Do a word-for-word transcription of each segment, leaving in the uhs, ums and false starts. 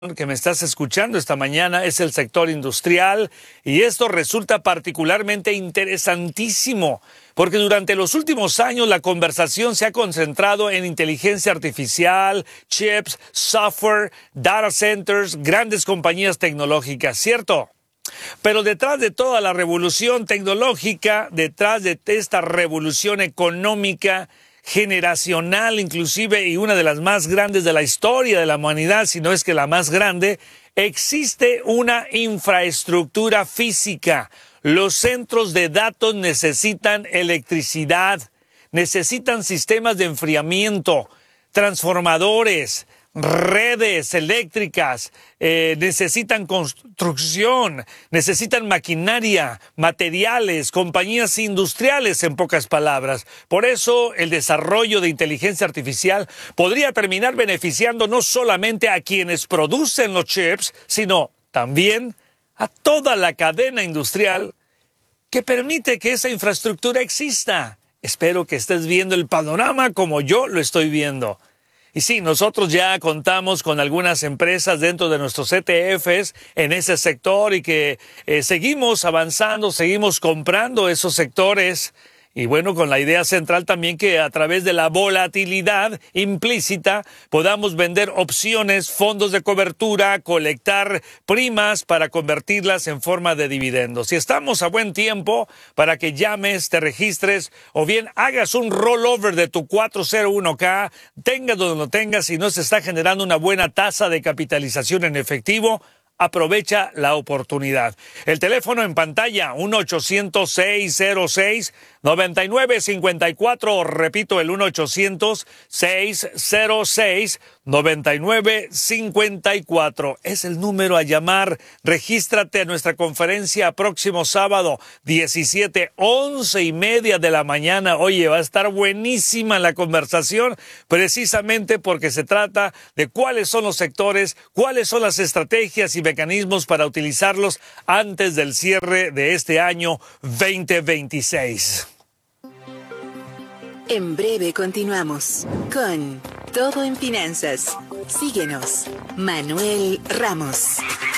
que me estás escuchando esta mañana es el sector industrial y esto resulta particularmente interesantísimo porque durante los últimos años la conversación se ha concentrado en inteligencia artificial, chips, software, data centers, grandes compañías tecnológicas, ¿cierto? Pero detrás de toda la revolución tecnológica, detrás de esta revolución económica, generacional inclusive y una de las más grandes de la historia de la humanidad, si no es que la más grande, existe una infraestructura física. Los centros de datos necesitan electricidad, necesitan sistemas de enfriamiento, transformadores, redes eléctricas, eh, necesitan construcción, necesitan maquinaria, materiales, compañías industriales, en pocas palabras. Por eso el desarrollo de inteligencia artificial podría terminar beneficiando no solamente a quienes producen los chips, sino también a toda la cadena industrial que permite que esa infraestructura exista. Espero que estés viendo el panorama como yo lo estoy viendo. Y sí, nosotros ya contamos con algunas empresas dentro de nuestros E T Fs en ese sector y que eh, seguimos avanzando, seguimos comprando esos sectores. Y bueno, con la idea central también que a través de la volatilidad implícita podamos vender opciones, fondos de cobertura, colectar primas para convertirlas en forma de dividendos. Y estamos a buen tiempo para que llames, te registres o bien hagas un rollover de tu cuatro cero uno K, tengas donde lo tengas y no se está generando una buena tasa de capitalización en efectivo. Aprovecha la oportunidad. El teléfono en pantalla, uno ochocientos, seiscientos seis, noventa y nueve cincuenta y cuatro. Repito, el uno ochocientos, seiscientos seis, noventa y nueve cincuenta y cuatro. Es el número a llamar. Regístrate a nuestra conferencia próximo sábado, diecisiete, once y media de la mañana. Oye, va a estar buenísima la conversación, precisamente porque se trata de cuáles son los sectores, cuáles son las estrategias y mecanismos para utilizarlos antes del cierre de este año veinte veintiséis. En breve continuamos con Todo en Finanzas. Síguenos, Manuel Ramos.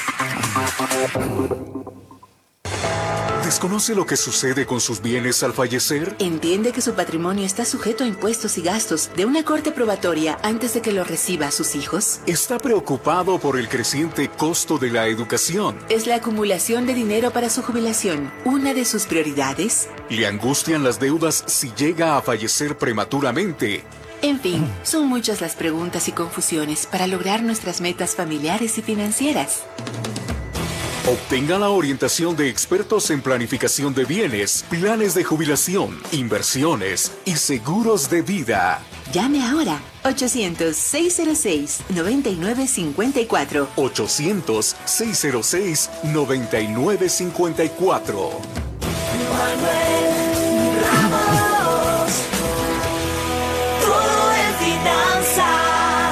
¿Desconoce lo que sucede con sus bienes al fallecer? ¿Entiende que su patrimonio está sujeto a impuestos y gastos de una corte probatoria antes de que lo reciba a sus hijos? ¿Está preocupado por el creciente costo de la educación? ¿Es la acumulación de dinero para su jubilación una de sus prioridades? ¿Le angustian las deudas si llega a fallecer prematuramente? En fin, son muchas las preguntas y confusiones para lograr nuestras metas familiares y financieras. Obtenga la orientación de expertos en planificación de bienes, planes de jubilación, inversiones y seguros de vida. Llame ahora, ochocientos, seiscientos seis, noventa y nueve cincuenta y cuatro. ochocientos, seiscientos seis, noventa y nueve cincuenta y cuatro. Manuel Ramos, todo en finanzas.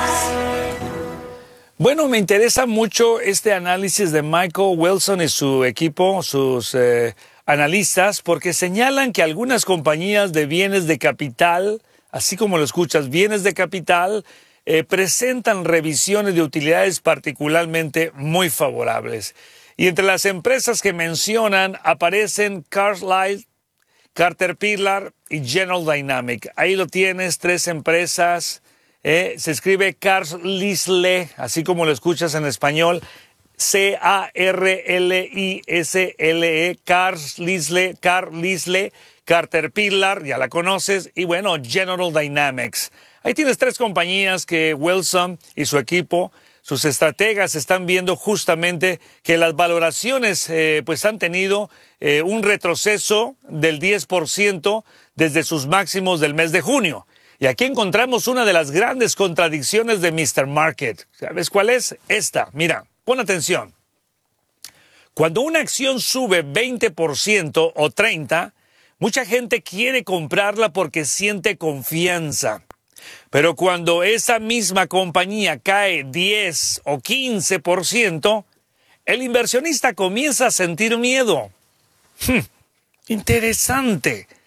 Bueno, me interesa mucho este análisis de Michael Wilson y su equipo, sus eh, analistas, porque señalan que algunas compañías de bienes de capital, así como lo escuchas, bienes de capital, eh, presentan revisiones de utilidades particularmente muy favorables. Y entre las empresas que mencionan aparecen Carlisle, Caterpillar y General Dynamics. Ahí lo tienes, tres empresas. Eh, se escribe Carlisle, así como lo escuchas en español, C A R L I S L E, Carlisle, Carlisle, Caterpillar, ya la conoces, y bueno, General Dynamics. Ahí tienes tres compañías que Wilson y su equipo, sus estrategas, están viendo justamente que las valoraciones eh, pues han tenido eh, un retroceso del diez por ciento desde sus máximos del mes de junio. Y aquí encontramos una de las grandes contradicciones de míster Market. ¿Sabes cuál es? Esta. Mira, pon atención. Cuando una acción sube veinte por ciento o treinta por ciento, mucha gente quiere comprarla porque siente confianza. Pero cuando esa misma compañía cae diez o quince por ciento, el inversionista comienza a sentir miedo. Hmm, interesante.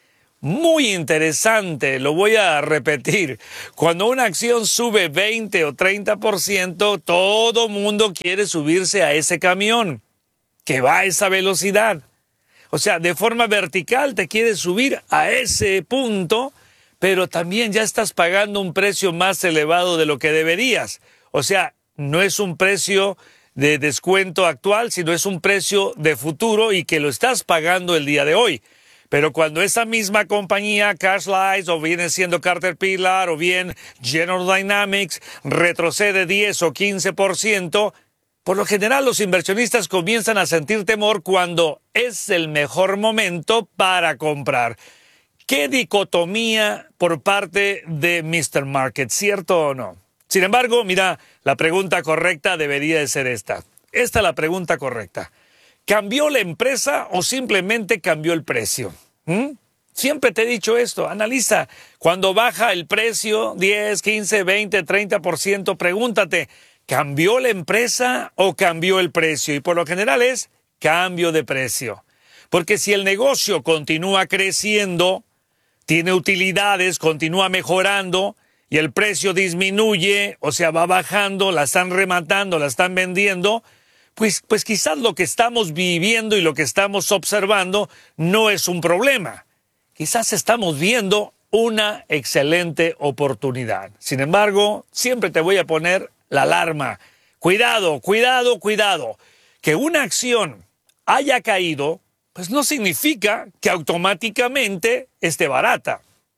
muy interesante, lo voy a repetir. Cuando una acción sube veinte o treinta por ciento, todo mundo quiere subirse a ese camión que va a esa velocidad. O sea, de forma vertical te quieres subir a ese punto, pero también ya estás pagando un precio más elevado de lo que deberías. O sea, no es un precio de descuento actual, sino es un precio de futuro y que lo estás pagando el día de hoy. Pero cuando esa misma compañía, Carlisle, o viene siendo Caterpillar, o bien General Dynamics, retrocede diez o quince por ciento, por lo general los inversionistas comienzan a sentir temor cuando es el mejor momento para comprar. ¿Qué dicotomía por parte de mister Market, cierto o no? Sin embargo, mira, la pregunta correcta debería de ser esta. Esta es la pregunta correcta. ¿Cambió la empresa o simplemente cambió el precio? ¿Mm? Siempre te he dicho esto, analiza. Cuando baja el precio diez, quince, veinte, treinta por ciento, pregúntate, ¿cambió la empresa o cambió el precio? Y por lo general es cambio de precio. Porque si el negocio continúa creciendo, tiene utilidades, continúa mejorando y el precio disminuye, o sea, va bajando, la están rematando, la están vendiendo, pues, pues quizás lo que estamos viviendo y lo que estamos observando no es un problema. Quizás estamos viendo una excelente oportunidad. Sin embargo, siempre te voy a poner la alarma. Cuidado, cuidado, cuidado. Que una acción haya caído, pues no significa que automáticamente esté barata.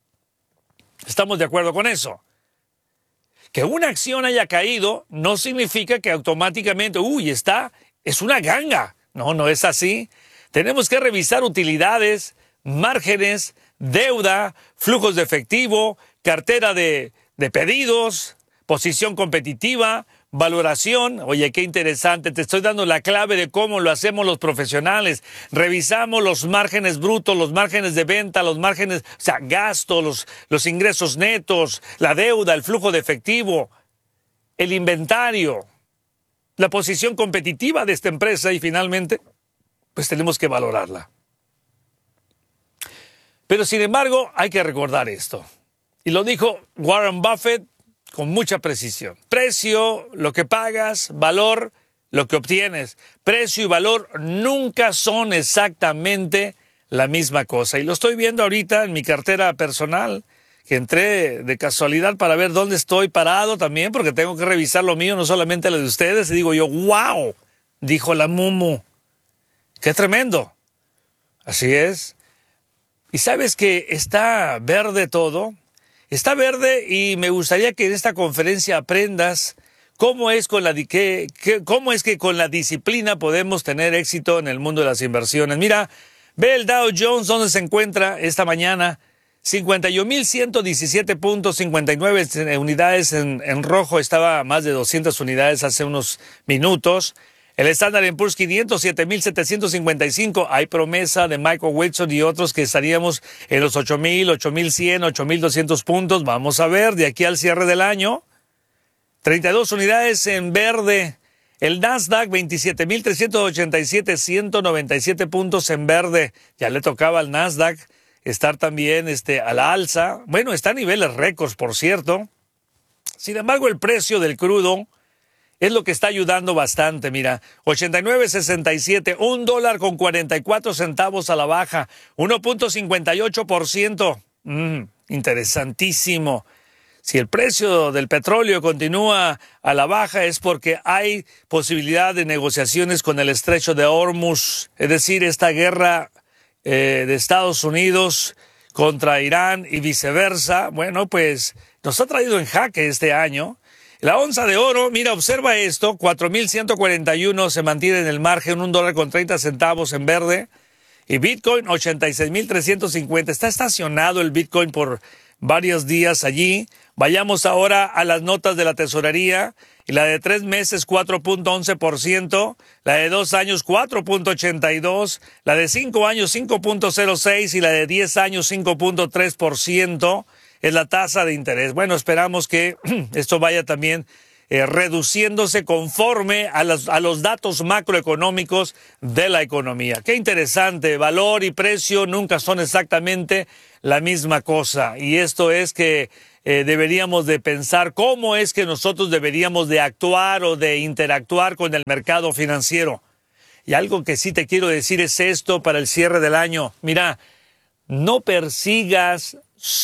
¿Estamos de acuerdo con eso? Que una acción haya caído no significa que automáticamente, uy, está, es una ganga. No, no es así. Tenemos que revisar utilidades, márgenes, deuda, flujos de efectivo, cartera de, de pedidos, posición competitiva, valoración. Oye, qué interesante, te estoy dando la clave de cómo lo hacemos los profesionales. Revisamos los márgenes brutos, los márgenes de venta, los márgenes, o sea, gastos, los, los ingresos netos, la deuda, el flujo de efectivo, el inventario, la posición competitiva de esta empresa y finalmente, pues tenemos que valorarla. Pero sin embargo, hay que recordar esto. Y lo dijo Warren Buffett con mucha precisión. Precio, lo que pagas, valor, lo que obtienes. Precio y valor nunca son exactamente la misma cosa. Y lo estoy viendo ahorita en mi cartera personal, que entré de casualidad para ver dónde estoy parado también, porque tengo que revisar lo mío, no solamente lo de ustedes. Y digo yo, wow, dijo la Mumu. ¡Qué tremendo! Así es. Y sabes que está verde todo. Está verde y me gustaría que en esta conferencia aprendas cómo es, con la, que, que, cómo es que con la disciplina podemos tener éxito en el mundo de las inversiones. Mira, ve el Dow Jones donde se encuentra esta mañana, cincuenta y un mil ciento diecisiete puntos, cincuenta y nueve unidades en, en rojo, estaba a más de doscientas unidades hace unos minutos. El Standard and Poor's quinientos, siete mil setecientos cincuenta y cinco. Hay promesa de Michael Wilson y otros que estaríamos en los ocho mil, ocho mil cien, ocho mil doscientos puntos. Vamos a ver de aquí al cierre del año. treinta y dos unidades en verde. El Nasdaq, veintisiete mil trescientos ochenta y siete, ciento noventa y siete puntos en verde. Ya le tocaba al Nasdaq estar también este, a la alza. Bueno, está a niveles récords, por cierto. Sin embargo, el precio del crudo es lo que está ayudando bastante, mira, ochenta y nueve sesenta y siete, un dólar con cuarenta y cuatro centavos a la baja, uno punto cincuenta y ocho por ciento. Mm, interesantísimo. Si el precio del petróleo continúa a la baja es porque hay posibilidad de negociaciones con el estrecho de Hormuz, es decir, esta guerra eh, de Estados Unidos contra Irán y viceversa. Bueno, pues nos ha traído en jaque este año. La onza de oro, mira, observa esto, cuatro mil ciento cuarenta y uno se mantiene en el margen, un dólar con treinta centavos en verde. Y Bitcoin, ochenta y seis mil trescientos cincuenta. Está estacionado el Bitcoin por varios días allí. Vayamos ahora a las notas de la tesorería. Y la de tres meses, cuatro punto once por ciento. La de dos años, cuatro punto ochenta y dos. La de cinco años, cinco punto cero seis. Y la de diez años, cinco punto tres por ciento. Es la tasa de interés. Bueno, esperamos que esto vaya también eh, reduciéndose conforme a, las, a los datos macroeconómicos de la economía. Qué interesante, valor y precio nunca son exactamente la misma cosa. Y esto es que eh, deberíamos de pensar cómo es que nosotros deberíamos de actuar o de interactuar con el mercado financiero. Y algo que sí te quiero decir es esto para el cierre del año. Mira, no persigas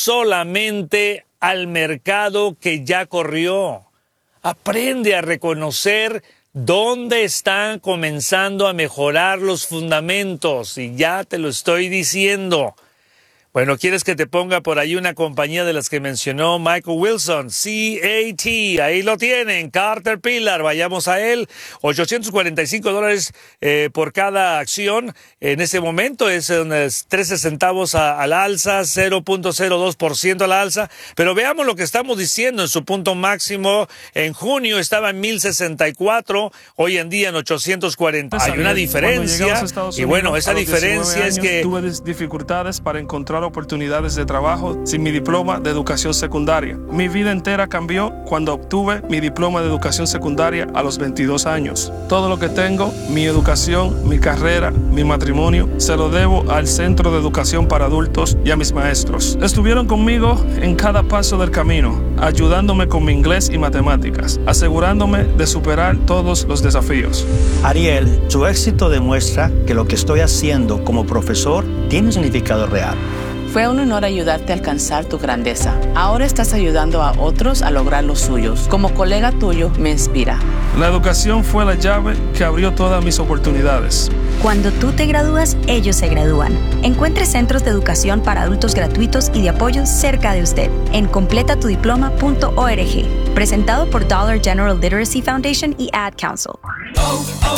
solamente al mercado que ya corrió. Aprende a reconocer dónde están comenzando a mejorar los fundamentos. Y ya te lo estoy diciendo. Bueno, ¿quieres que te ponga por ahí una compañía de las que mencionó Michael Wilson? C A T, ahí lo tienen, Caterpillar, vayamos a él, ochocientos cuarenta y cinco dólares eh, por cada acción. En ese momento es unos trece centavos a, a la alza, cero punto cero dos por ciento a la alza. Pero veamos lo que estamos diciendo en su punto máximo. En junio estaba en mil sesenta y cuatro, hoy en día en ochocientos cuarenta. Hay una diferencia, y bueno, esa diferencia es que tuve dificultades para encontrar oportunidades de trabajo sin mi diploma de educación secundaria. Mi vida entera cambió cuando obtuve mi diploma de educación secundaria a los veintidós años. Todo lo que tengo, mi educación, mi carrera, mi matrimonio, se lo debo al Centro de Educación para Adultos y a mis maestros. Estuvieron conmigo en cada paso del camino, ayudándome con mi inglés y matemáticas, asegurándome de superar todos los desafíos. Ariel, su éxito demuestra que lo que estoy haciendo como profesor tiene un significado real. Fue un honor ayudarte a alcanzar tu grandeza. Ahora estás ayudando a otros a lograr los suyos. Como colega tuyo, me inspira. La educación fue la llave que abrió todas mis oportunidades. Cuando tú te gradúas, ellos se gradúan. Encuentre centros de educación para adultos gratuitos y de apoyo cerca de usted en completa tu diploma punto org. Presentado por Dollar General Literacy Foundation y Ad Council. Oh, oh,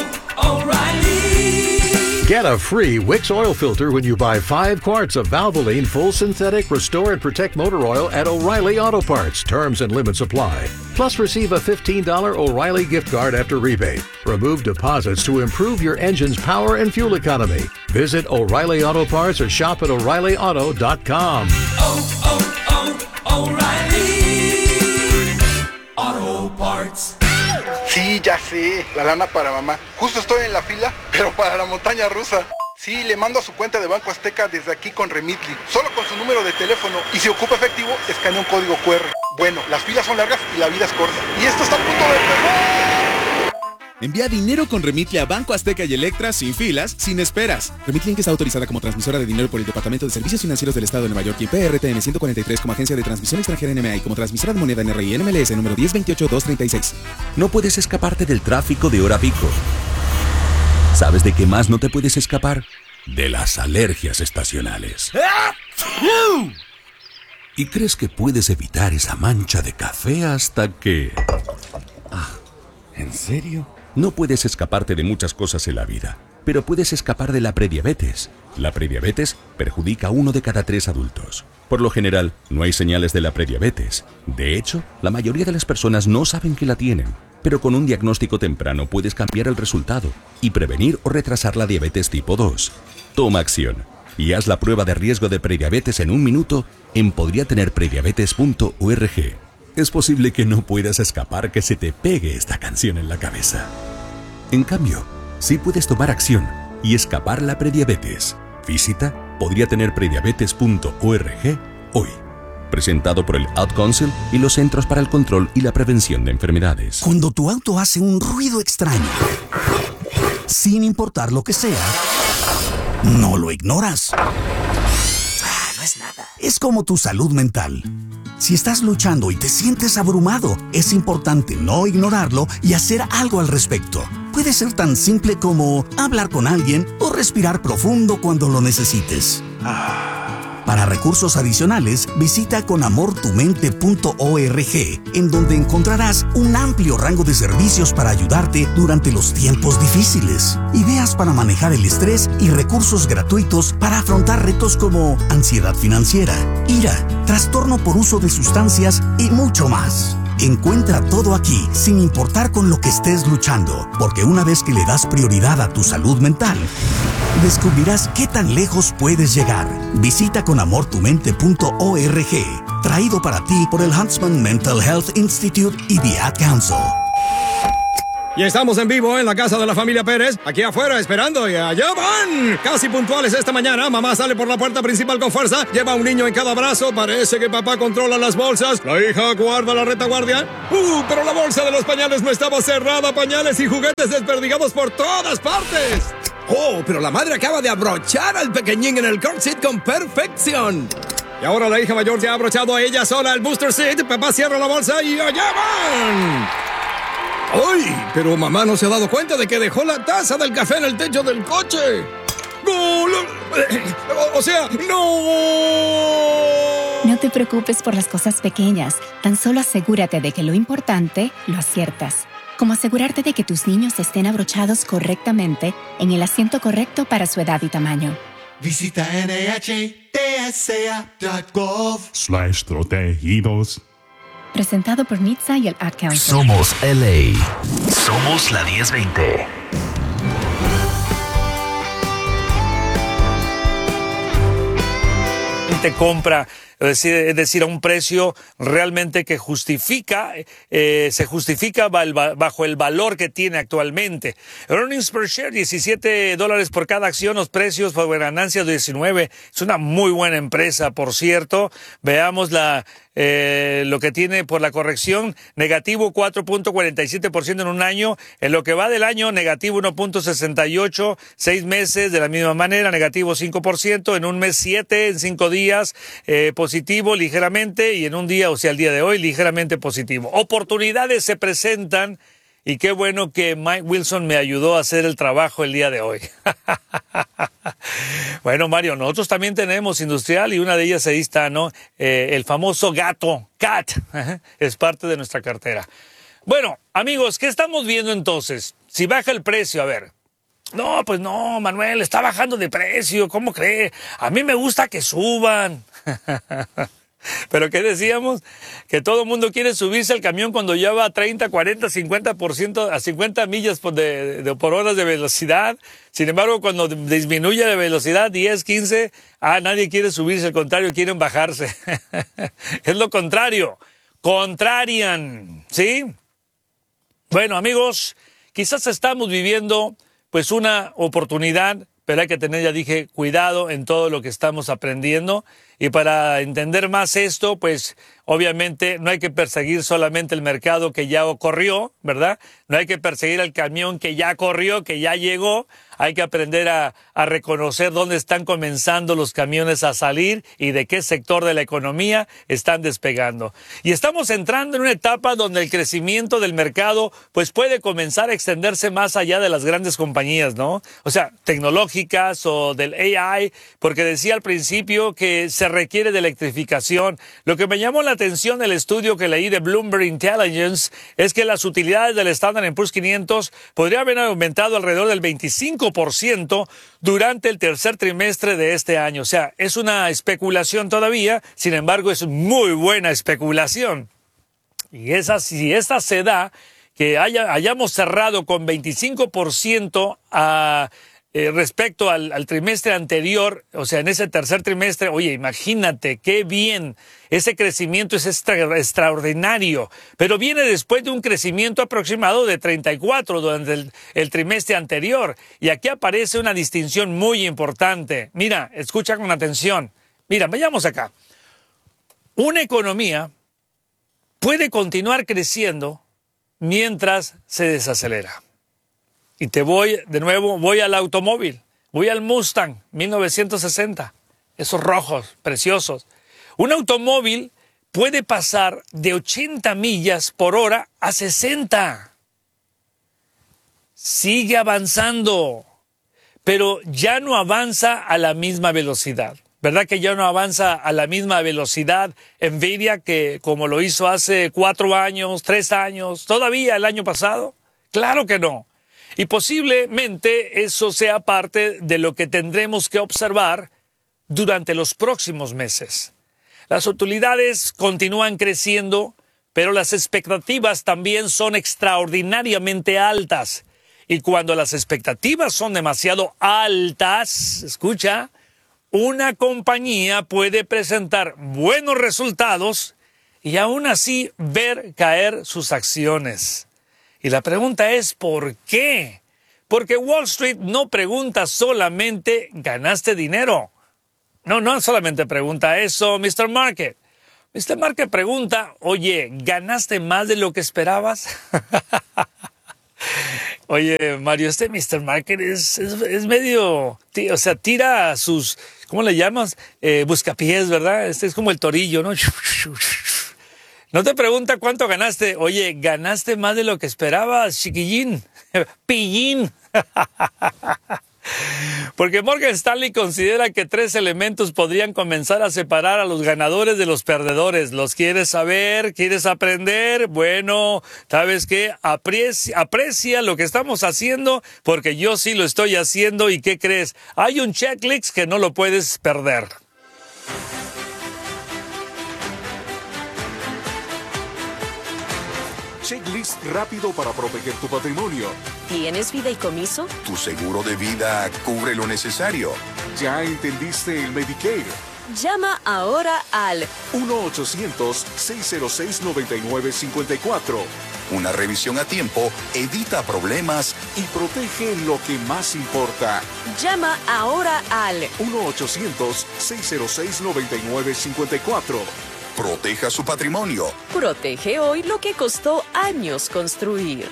oh, O'Reilly. Get a free Wix oil filter when you buy five quarts of Valvoline Full Synthetic Restore and Protect Motor Oil at O'Reilly Auto Parts. Terms and limits apply. Plus, receive a fifteen dollars O'Reilly gift card after rebate. Remove deposits to improve your engine's power and fuel economy. Visit O'Reilly Auto Parts or shop at O'Reilly Auto dot com. Oh, oh, oh, O'Reilly Auto Parts. Sí, ya sé, la lana para mamá. Justo estoy en la fila, pero para la montaña rusa. Sí, le mando a su cuenta de Banco Azteca desde aquí con Remitly, solo con su número de teléfono. Y si ocupa efectivo, escanea un código cu erre. Bueno, las filas son largas y la vida es corta. Y esto está a punto de empezar. Envía dinero con Remitly a Banco Azteca y Electra sin filas, sin esperas. Remitly Inc está autorizada como transmisora de dinero por el Departamento de Servicios Financieros del Estado de Nueva York y P R T N ciento cuarenta y tres como agencia de transmisión extranjera N M A y como transmisora de moneda N R I N M L S número diez veintiocho dos treinta y seis. No puedes escaparte del tráfico de hora pico. ¿Sabes de qué más no te puedes escapar? De las alergias estacionales. ¿Y crees que puedes evitar esa mancha de café hasta que... Ah, ¿en serio? No puedes escaparte de muchas cosas en la vida, pero puedes escapar de la prediabetes. La prediabetes perjudica a uno de cada tres adultos. Por lo general, no hay señales de la prediabetes. De hecho, la mayoría de las personas no saben que la tienen. Pero con un diagnóstico temprano puedes cambiar el resultado y prevenir o retrasar la diabetes tipo dos. Toma acción y haz la prueba de riesgo de prediabetes en un minuto en podría tener prediabetes punto org. Es posible que no puedas escapar que se te pegue esta canción en la cabeza. En cambio, sí puedes tomar acción y escapar la prediabetes. Visita podría tener prediabetes punto org hoy. Presentado por el Ad Council y los Centros para el Control y la Prevención de Enfermedades. Cuando tu auto hace un ruido extraño, sin importar lo que sea, no lo ignoras. Ah, no es nada. Es como tu salud mental. Si estás luchando y te sientes abrumado, es importante no ignorarlo y hacer algo al respecto. Puede ser tan simple como hablar con alguien o respirar profundo cuando lo necesites. Para recursos adicionales, visita con amor tu mente punto org, en donde encontrarás un amplio rango de servicios para ayudarte durante los tiempos difíciles, ideas para manejar el estrés y recursos gratuitos para afrontar retos como ansiedad financiera, ira, trastorno por uso de sustancias y mucho más. Encuentra todo aquí, sin importar con lo que estés luchando, porque una vez que le das prioridad a tu salud mental, descubrirás qué tan lejos puedes llegar. Visita con amor tu mente punto org. traído para ti por el Huntsman Mental Health Institute y The Ad Council. Y estamos en vivo en la casa de la familia Pérez, aquí afuera esperando y allá van. Casi puntuales esta mañana, mamá sale por la puerta principal con fuerza, lleva a un niño en cada brazo, parece que papá controla las bolsas, la hija guarda la retaguardia. Uh, pero la bolsa de los pañales no estaba cerrada, pañales y juguetes desperdigados por todas partes. Oh, pero la madre acaba de abrochar al pequeñín en el car seat con perfección. Y ahora la hija mayor ya ha abrochado a ella sola el booster seat, papá cierra la bolsa y allá van. ¡Ay! Pero mamá no se ha dado cuenta de que dejó la taza del café en el techo del coche. ¡No! O sea, ¡no! No te preocupes por las cosas pequeñas. Tan solo asegúrate de que lo importante lo aciertas. Como asegurarte de que tus niños estén abrochados correctamente en el asiento correcto para su edad y tamaño. Visita N H T S A punto gov slash protegidos. Presentado por N H T S A y el Ad Council. Somos L A. Somos la diez veinte. Te compra, es decir, es decir, a un precio realmente que justifica, eh, se justifica bajo el valor que tiene actualmente. Earnings per share, diecisiete dólares por cada acción, los precios por ganancias diecinueve. Es una muy buena empresa, por cierto. Veamos la eh, lo que tiene por la corrección, negativo cuatro punto cuarenta y siete por ciento en un año. En lo que va del año, negativo uno punto sesenta y ocho, seis meses de la misma manera, negativo cinco por ciento, en un mes siete, en cinco días, eh, positivo ligeramente, y en un día, o sea, el día de hoy, ligeramente positivo. Oportunidades se presentan, y qué bueno que Mike Wilson me ayudó a hacer el trabajo el día de hoy. Bueno, Mario, nosotros también tenemos industrial, y una de ellas ahí está, ¿no? Eh, el famoso gato, cat, es parte de nuestra cartera. Bueno, amigos, ¿qué estamos viendo entonces? Si baja el precio, a ver. No, pues no, Manuel, está bajando de precio, ¿cómo cree? A mí me gusta que suban. Pero ¿qué decíamos? Que todo el mundo quiere subirse al camión cuando ya va a treinta, cuarenta, cincuenta por ciento, a cincuenta millas por, de, de, por hora de velocidad. Sin embargo, cuando disminuye de velocidad, diez, quince, ah, nadie quiere subirse, al contrario, quieren bajarse. Es lo contrario. Contrarian, ¿sí? Bueno, amigos, quizás estamos viviendo pues una oportunidad, pero hay que tener, ya dije, cuidado en todo lo que estamos aprendiendo. Y para entender más esto, pues obviamente no hay que perseguir solamente el mercado que ya corrió, ¿verdad? No hay que perseguir el camión que ya corrió, que ya llegó. Hay que aprender a, a reconocer dónde están comenzando los camiones a salir y de qué sector de la economía están despegando. Y estamos entrando en una etapa donde el crecimiento del mercado pues puede comenzar a extenderse más allá de las grandes compañías, ¿no? O sea, tecnológicas o del A I, porque decía al principio que se requiere de electrificación. Lo que me llamó la atención del estudio que leí de Bloomberg Intelligence es que las utilidades del Standard and Poor's quinientos podrían haber aumentado alrededor del veinticinco por ciento durante el tercer trimestre de este año. O sea, es una especulación todavía, sin embargo es muy buena especulación. Y esa, si esta se da, que haya, hayamos cerrado con veinticinco por ciento a... Eh, respecto al, al trimestre anterior, o sea, en ese tercer trimestre, oye, imagínate qué bien, ese crecimiento es extra, extraordinario, pero viene después de un crecimiento aproximado de treinta y cuatro durante el, el trimestre anterior, y aquí aparece una distinción muy importante. Mira, escucha con atención, mira, vayamos acá. Una economía puede continuar creciendo mientras se desacelera. Y te voy, de nuevo, voy al automóvil, voy al Mustang mil novecientos sesenta, esos rojos, preciosos. Un automóvil puede pasar de ochenta millas por hora a sesenta. Sigue avanzando, pero ya no avanza a la misma velocidad. ¿Verdad que ya no avanza a la misma velocidad Nvidia que como lo hizo hace cuatro años, tres años, todavía el año pasado? Claro que no. Y posiblemente eso sea parte de lo que tendremos que observar durante los próximos meses. Las utilidades continúan creciendo, pero las expectativas también son extraordinariamente altas. Y cuando las expectativas son demasiado altas, escucha, una compañía puede presentar buenos resultados y aún así ver caer sus acciones. Y la pregunta es, ¿por qué? Porque Wall Street no pregunta solamente, ¿ganaste dinero? No, no solamente pregunta eso, mister Market. mister Market pregunta, oye, ¿ganaste más de lo que esperabas? Oye, Mario, este mister Market es, es, es medio, o sea, tira sus, ¿cómo le llamas? Eh, buscapiés, ¿verdad? Este es como el torillo, ¿no? No te pregunta cuánto ganaste. Oye, ¿ganaste más de lo que esperabas, chiquillín? Pillín. Porque Morgan Stanley considera que tres elementos podrían comenzar a separar a los ganadores de los perdedores. ¿Los quieres saber? ¿Quieres aprender? Bueno, ¿sabes qué? Aprecia, aprecia lo que estamos haciendo, porque yo sí lo estoy haciendo. ¿Y qué crees? Hay un checklist que no lo puedes perder. Checklist rápido para proteger tu patrimonio. ¿Tienes fideicomiso? Tu seguro de vida cubre lo necesario. ¿Ya entendiste el Medicare? Llama ahora al uno ochocientos, seis cero seis, nueve nueve cinco cuatro. Una revisión a tiempo evita problemas y protege lo que más importa. Llama ahora al uno ochocientos, seis cero seis, nueve nueve cinco cuatro. Proteja su patrimonio. Protege hoy lo que costó años construir.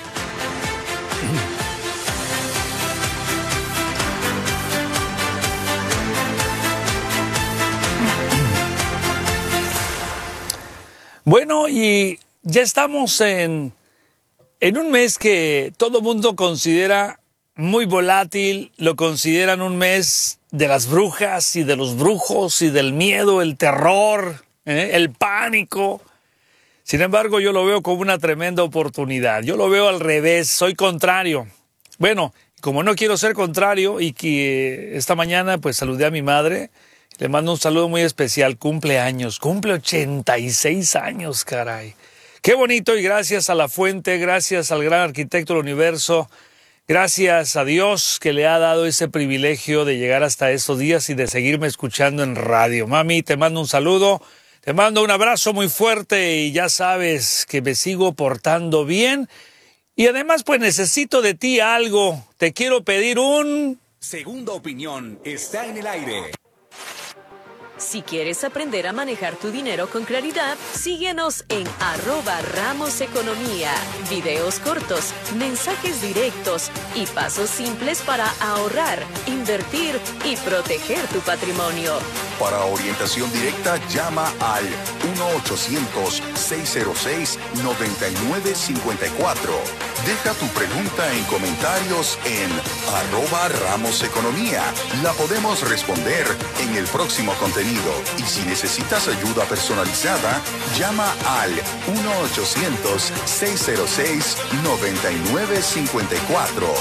Bueno, y ya estamos en, en un mes que todo mundo considera muy volátil, lo consideran un mes de las brujas y de los brujos y del miedo, el terror, ¿eh? el pánico. Sin embargo, yo lo veo como una tremenda oportunidad. Yo lo veo al revés, soy contrario. Bueno, como no quiero ser contrario y que esta mañana pues saludé a mi madre, le mando un saludo muy especial, cumple años, cumple ochenta y seis años, caray. Qué bonito, y gracias a la fuente, gracias al gran arquitecto del universo, gracias a Dios que le ha dado ese privilegio de llegar hasta estos días y de seguirme escuchando en radio. Mami, te mando un saludo, te mando un abrazo muy fuerte y ya sabes que me sigo portando bien. Y además pues necesito de ti algo, te quiero pedir un... Segunda opinión está en el aire. Si quieres aprender a manejar tu dinero con claridad, síguenos en arroba Ramos Economía. Videos cortos, mensajes directos y pasos simples para ahorrar, invertir y proteger tu patrimonio. Para orientación directa, llama al uno ochocientos, seis cero seis, nueve nueve cinco cuatro. Deja tu pregunta en comentarios en arroba Ramos Economía. La podemos responder en el próximo contenido. Y si necesitas ayuda personalizada, llama al uno ochocientos, seis cero seis, nueve nueve cinco cuatro.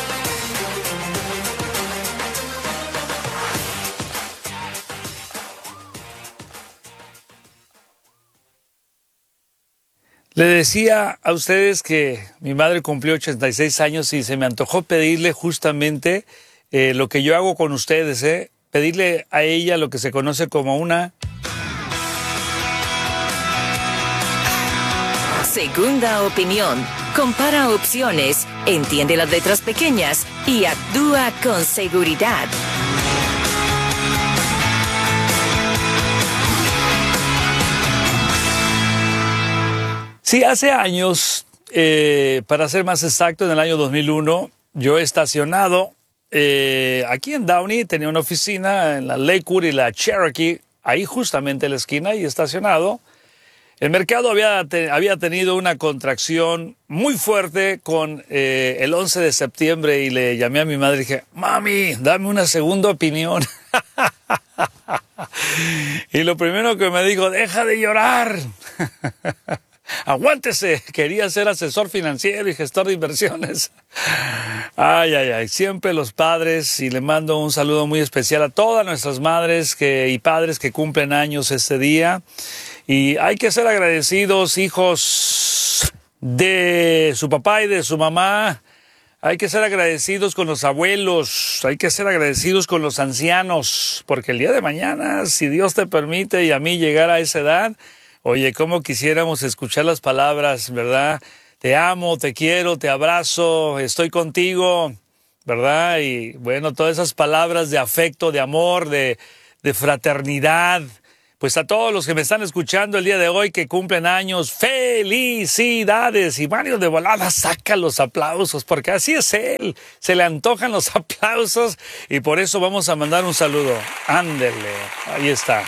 Le decía a ustedes que mi madre cumplió ochenta y seis años y se me antojó pedirle justamente eh, lo que yo hago con ustedes, ¿eh? Pedirle a ella lo que se conoce como una... Segunda opinión. Compara opciones, entiende las letras pequeñas y actúa con seguridad. Sí, hace años, eh, para ser más exacto, en el año dos mil uno, yo he estacionado eh, aquí en Downey, tenía una oficina en la Lakewood y la Cherokee, ahí justamente en la esquina, y estacionado. El mercado había, te, había tenido una contracción muy fuerte con eh, el once de septiembre y le llamé a mi madre y dije, mami, dame una segunda opinión. Y lo primero que me dijo, deja de llorar. Aguántese, quería ser asesor financiero y gestor de inversiones. Ay, ay, ay, siempre los padres, y le mando un saludo muy especial a todas nuestras madres que, y padres que cumplen años este día. Y hay que ser agradecidos, hijos de su papá y de su mamá. Hay que ser agradecidos con los abuelos, hay que ser agradecidos con los ancianos, porque el día de mañana, si Dios te permite y a mí llegar a esa edad, oye, cómo quisiéramos escuchar las palabras, ¿verdad? Te amo, te quiero, te abrazo, estoy contigo, ¿verdad? Y bueno, todas esas palabras de afecto, de amor, de, de fraternidad. Pues a todos los que me están escuchando el día de hoy que cumplen años, ¡felicidades! Y Mario de volada saca los aplausos, porque así es él. Se le antojan los aplausos y por eso vamos a mandar un saludo. Ándele, ahí está.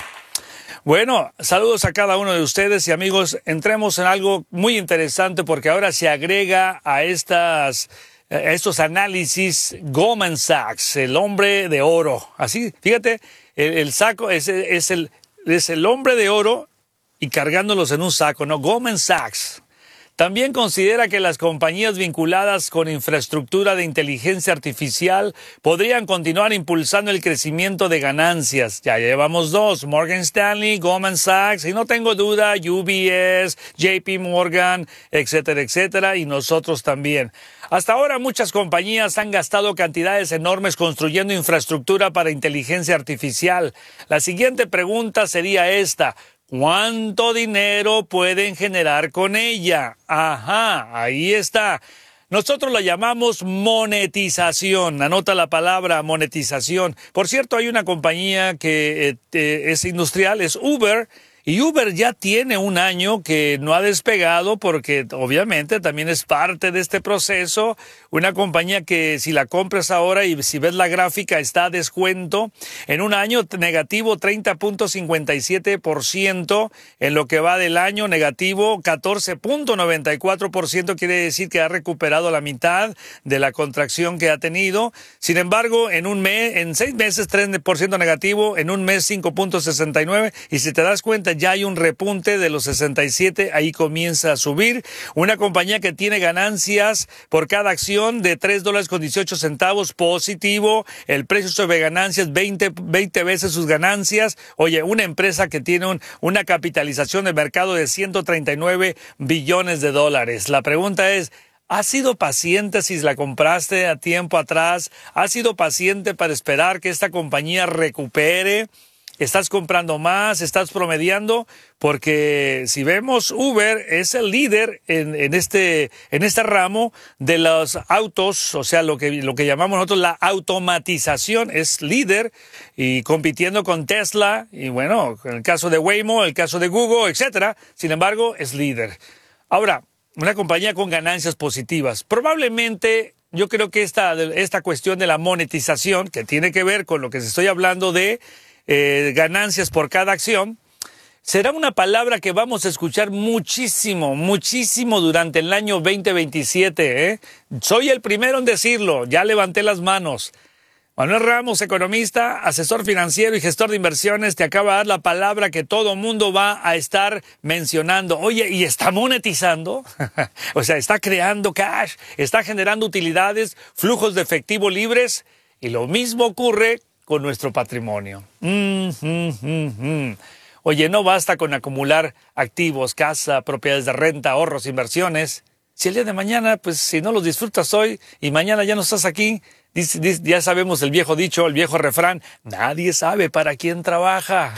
Bueno, saludos a cada uno de ustedes y amigos. Entremos en algo muy interesante porque ahora se agrega a estas... estos análisis Goldman Sachs, el hombre de oro. Así, fíjate, el, el saco es, es, el, es el hombre de oro y cargándolos en un saco, ¿no? Goldman Sachs. También considera que las compañías vinculadas con infraestructura de inteligencia artificial podrían continuar impulsando el crecimiento de ganancias. Ya llevamos dos, Morgan Stanley, Goldman Sachs, y no tengo duda, U B S, J P Morgan, etcétera, etcétera, y nosotros también. Hasta ahora muchas compañías han gastado cantidades enormes construyendo infraestructura para inteligencia artificial. La siguiente pregunta sería esta: ¿cuánto dinero pueden generar con ella? Ajá, ahí está. Nosotros la llamamos monetización. Anota la palabra monetización. Por cierto, hay una compañía que eh, es industrial, es Uber. Y Uber ya tiene un año que no ha despegado porque obviamente también es parte de este proceso. Una compañía que si la compras ahora y si ves la gráfica está a descuento. En un año negativo treinta punto cincuenta y siete por ciento. En lo que va del año negativo catorce punto noventa y cuatro por ciento. Quiere decir que ha recuperado la mitad de la contracción que ha tenido. Sin embargo, en un mes, en seis meses tres por ciento negativo. En un mes cinco punto sesenta y nueve. Y si te das cuenta, ya hay un repunte de los sesenta y siete, ahí comienza a subir. Una compañía que tiene ganancias por cada acción de tres dólares con dieciocho centavos, positivo. El precio sobre ganancias, veinte, veinte veces sus ganancias. Oye, una empresa que tiene un, una capitalización de mercado de ciento treinta y nueve billones de dólares. La pregunta es, ¿has sido paciente si la compraste a tiempo atrás? ¿Has sido paciente para esperar que esta compañía recupere? ¿Estás comprando más? ¿Estás promediando? Porque si vemos, Uber es el líder en, en, este, en este ramo de los autos, o sea, lo que, lo que llamamos nosotros la automatización, es líder y compitiendo con Tesla y bueno, en el caso de Waymo, el caso de Google, etcétera. Sin embargo, es líder. Ahora, una compañía con ganancias positivas. Probablemente yo creo que esta, esta cuestión de la monetización, que tiene que ver con lo que se estoy hablando de Eh, ganancias por cada acción, será una palabra que vamos a escuchar muchísimo, muchísimo durante el año veinte veintisiete. ¿eh? Soy el primero en decirlo, ya levanté las manos. Manuel Ramos, economista, asesor financiero y gestor de inversiones, te acaba de dar la palabra que todo mundo va a estar mencionando. Oye, ¿y está monetizando? O sea, está creando cash, está generando utilidades, flujos de efectivo libres, y lo mismo ocurre con nuestro patrimonio. Mm, mm, mm, mm. Oye, no basta con acumular activos, casa, propiedades de renta, ahorros, inversiones. Si el día de mañana, pues si no los disfrutas hoy y mañana ya no estás aquí, dice, dice, ya sabemos el viejo dicho, el viejo refrán, nadie sabe para quién trabaja.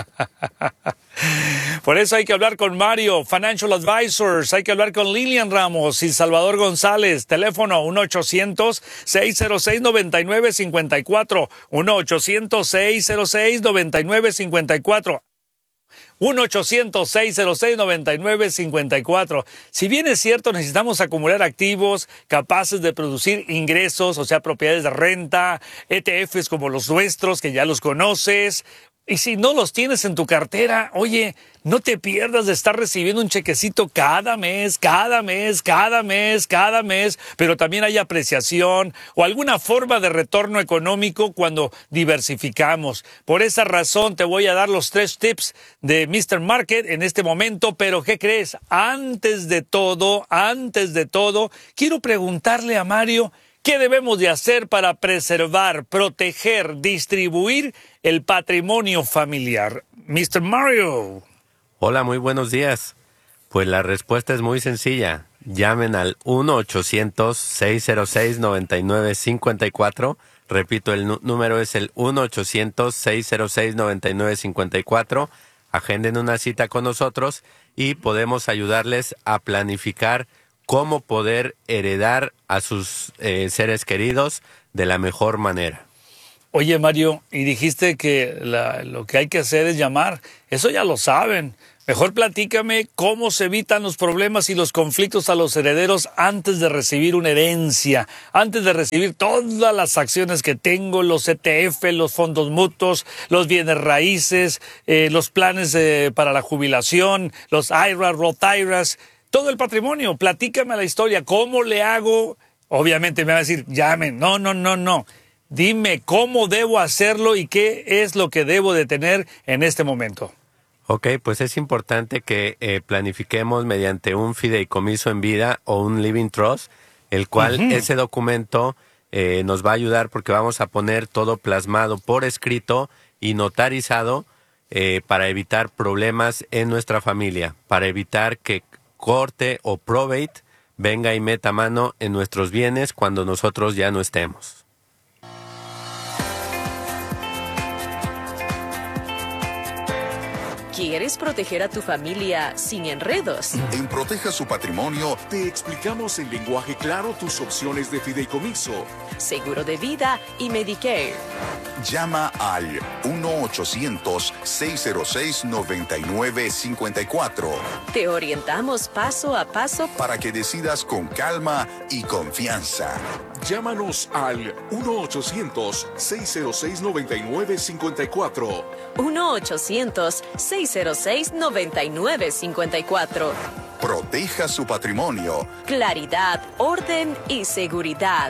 Por eso hay que hablar con Mario, Financial Advisors, hay que hablar con Lilian Ramos y Salvador González, teléfono uno ochocientos, seis cero seis, nueve nueve cinco cuatro, uno ochocientos, seis cero seis, nueve nueve cinco cuatro. uno ochocientos, seis cero seis, nueve nueve cinco cuatro. Si bien es cierto, necesitamos acumular activos capaces de producir ingresos, o sea, propiedades de renta, E T Fs como los nuestros, que ya los conoces. Y si no los tienes en tu cartera, oye, no te pierdas de estar recibiendo un chequecito cada mes, cada mes, cada mes, cada mes, pero también hay apreciación o alguna forma de retorno económico cuando diversificamos. Por esa razón te voy a dar los tres tips de mister Market en este momento, pero ¿qué crees? Antes de todo, antes de todo, quiero preguntarle a Mario, ¿qué debemos de hacer para preservar, proteger, distribuir el patrimonio familiar? mister Mario. Hola, muy buenos días. Pues la respuesta es muy sencilla. Llamen al uno ochocientos, seis cero seis, nueve nueve cinco cuatro. Repito, el número es el uno ochocientos, seis cero seis, nueve nueve cinco cuatro. Agenden una cita con nosotros y podemos ayudarles a planificar cómo poder heredar a sus eh, seres queridos de la mejor manera. Oye, Mario, y dijiste que la, lo que hay que hacer es llamar. Eso ya lo saben. Mejor platícame cómo se evitan los problemas y los conflictos a los herederos antes de recibir una herencia, antes de recibir todas las acciones que tengo, los E T F, los fondos mutuos, los bienes raíces, eh, los planes eh, para la jubilación, los I R A, Roth I R As, todo el patrimonio. Platícame la historia. ¿Cómo le hago? Obviamente me va a decir, llamen. No, no, no, no. Dime cómo debo hacerlo y qué es lo que debo de tener en este momento. Ok, pues es importante que eh, planifiquemos mediante un fideicomiso en vida o un living trust, el cual uh-huh. ese documento eh, nos va a ayudar porque vamos a poner todo plasmado por escrito y notarizado eh, para evitar problemas en nuestra familia, para evitar que corte o probate venga y meta mano en nuestros bienes cuando nosotros ya no estemos. ¿Quieres proteger a tu familia sin enredos? En Proteja su Patrimonio te explicamos en lenguaje claro tus opciones de fideicomiso, seguro de vida y Medicare. Llama al uno ochocientos, seis cero seis, nueve nueve cinco cuatro. Te orientamos paso a paso para que decidas con calma y confianza. Llámanos al uno ochocientos, seis cero seis, nueve nueve cinco cuatro. uno ochocientos, seis cero seis, nueve nueve cinco cuatro. Proteja su patrimonio. Claridad, orden y seguridad.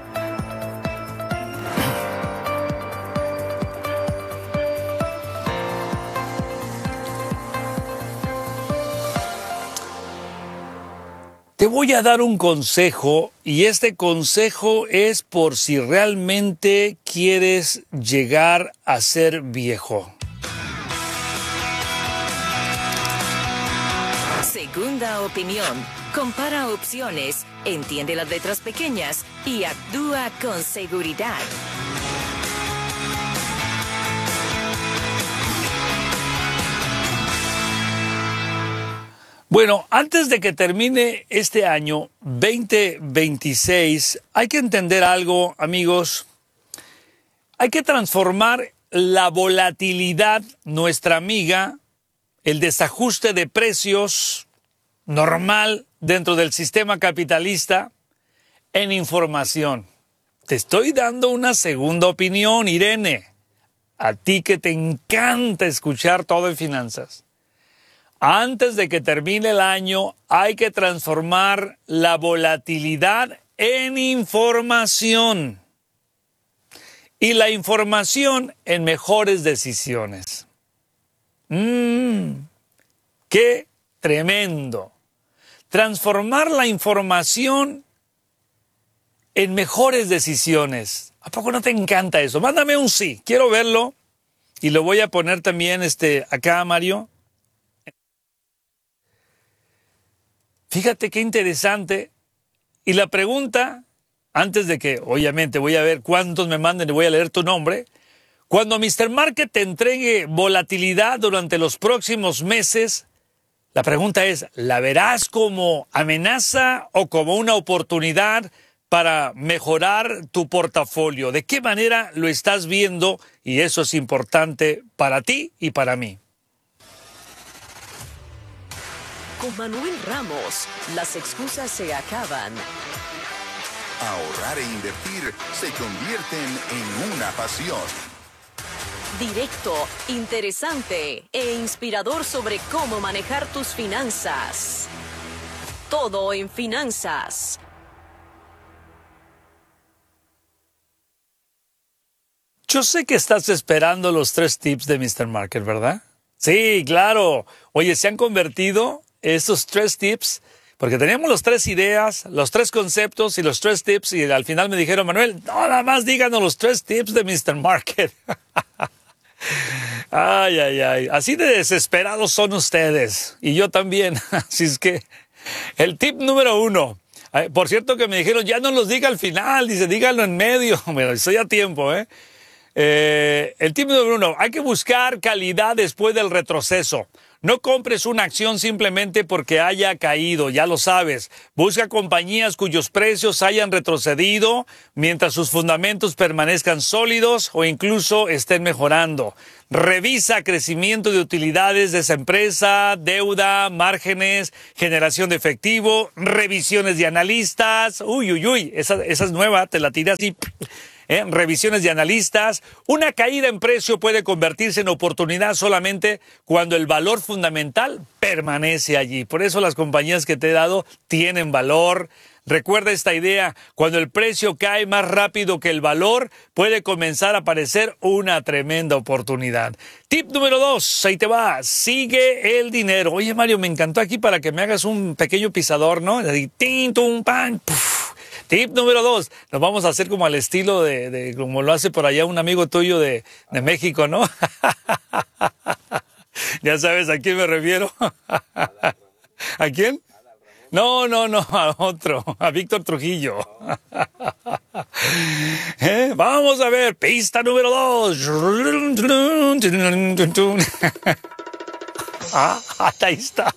Te voy a dar un consejo y este consejo es por si realmente quieres llegar a ser viejo. Segunda opinión. Compara opciones, entiende las letras pequeñas y actúa con seguridad. Bueno, antes de que termine este año veinte veintiséis, hay que entender algo, amigos. Hay que transformar la volatilidad, nuestra amiga, el desajuste de precios normal dentro del sistema capitalista, en información. Te estoy dando una segunda opinión, Irene. A ti que te encanta escuchar todo en finanzas. Antes de que termine el año, hay que transformar la volatilidad en información. Y la información en mejores decisiones. ¡Mmm! ¡Qué tremendo! Transformar la información en mejores decisiones. ¿A poco no te encanta eso? Mándame un sí. Quiero verlo. Y lo voy a poner también este, acá, Mario. Fíjate qué interesante. Y la pregunta, antes de que, obviamente, voy a ver cuántos me manden y voy a leer tu nombre. Cuando mister Market te entregue volatilidad durante los próximos meses, la pregunta es, ¿la verás como amenaza o como una oportunidad para mejorar tu portafolio? ¿De qué manera lo estás viendo? Y eso es importante para ti y para mí. Con Manuel Ramos, las excusas se acaban. Ahorrar e invertir se convierten en una pasión. Directo, interesante e inspirador sobre cómo manejar tus finanzas. Todo en finanzas. Yo sé que estás esperando los tres tips de mister Market, ¿verdad? Sí, claro. Oye, se han convertido esos tres tips, porque teníamos los tres ideas, los tres conceptos y los tres tips, y al final me dijeron, Manuel, no, nada más díganos los tres tips de mister Market. Ay, ay, ay. Así de desesperados son ustedes. Y yo también. Así es que el tip número uno. Por cierto que me dijeron, ya no los diga al final. Dice, díganlo en medio. Bueno, estoy a tiempo, ¿eh? Eh, el tip número uno. Hay que buscar calidad después del retroceso. No compres una acción simplemente porque haya caído, ya lo sabes. Busca compañías cuyos precios hayan retrocedido mientras sus fundamentos permanezcan sólidos o incluso estén mejorando. Revisa crecimiento de utilidades de esa empresa, deuda, márgenes, generación de efectivo, revisiones de analistas. Uy, uy, uy, esa, esa es nueva, te la tiras así. ¿Eh? Revisiones de analistas. Una caída en precio puede convertirse en oportunidad solamente cuando el valor fundamental permanece allí. Por eso las compañías que te he dado tienen valor. Recuerda esta idea, cuando el precio cae más rápido que el valor, puede comenzar a aparecer una tremenda oportunidad. Tip número dos, ahí te va, sigue el dinero. Oye, Mario, me encantó aquí para que me hagas un pequeño pisador, ¿no? Así, tin, tum, pan, puf. Tip número dos, nos vamos a hacer como al estilo de, de como lo hace por allá un amigo tuyo de, de México, ¿no? Ya sabes a quién me refiero. ¿A quién? No, no, no, a otro, a Víctor Trujillo. ¿Eh? Vamos a ver, pista número dos. Ah, ahí está.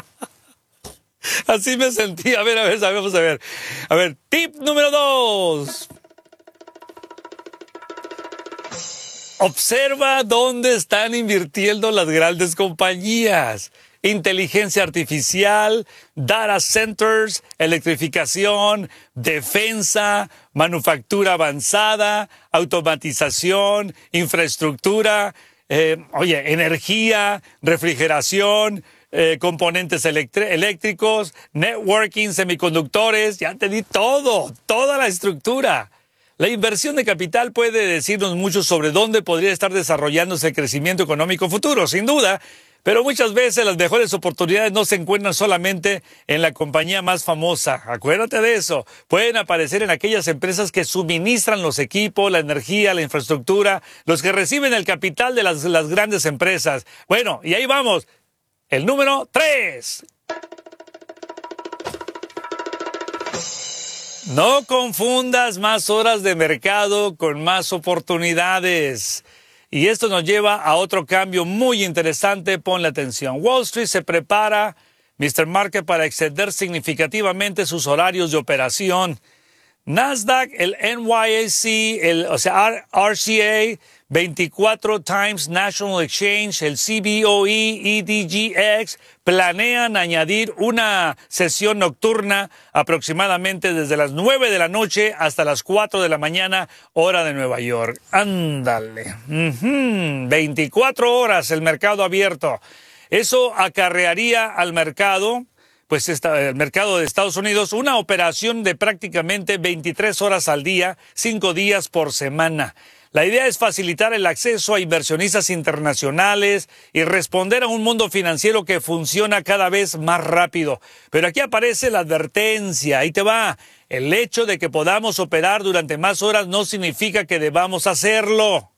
Así me sentí. A ver, a ver, vamos a ver. A ver, tip número dos. Observa dónde están invirtiendo las grandes compañías. Inteligencia artificial, data centers, electrificación, defensa, manufactura avanzada, automatización, infraestructura, eh, oye, energía, refrigeración, Eh, componentes eléctricos, networking, semiconductores, ya te di todo, toda la estructura. La inversión de capital puede decirnos mucho sobre dónde podría estar desarrollándose el crecimiento económico futuro, sin duda, pero muchas veces las mejores oportunidades no se encuentran solamente en la compañía más famosa. Acuérdate de eso. Pueden aparecer en aquellas empresas que suministran los equipos, la energía, la infraestructura, los que reciben el capital de las, las grandes empresas. Bueno, y ahí vamos. El número tres. No confundas más horas de mercado con más oportunidades. Y esto nos lleva a otro cambio muy interesante. Ponle atención. Wall Street se prepara, mister Market, para exceder significativamente sus horarios de operación. Nasdaq, el N Y S E, el, o sea, R C A, veinticuatro Times National Exchange, el C B O E, E D G X, planean añadir una sesión nocturna aproximadamente desde las nueve de la noche hasta las cuatro de la mañana, hora de Nueva York. Ándale. Uh-huh. veinticuatro horas el mercado abierto. Eso acarrearía al mercado, pues esta, el mercado de Estados Unidos, una operación de prácticamente veintitrés horas al día, cinco días por semana. La idea es facilitar el acceso a inversionistas internacionales y responder a un mundo financiero que funciona cada vez más rápido. Pero aquí aparece la advertencia, ahí te va. El hecho de que podamos operar durante más horas no significa que debamos hacerlo.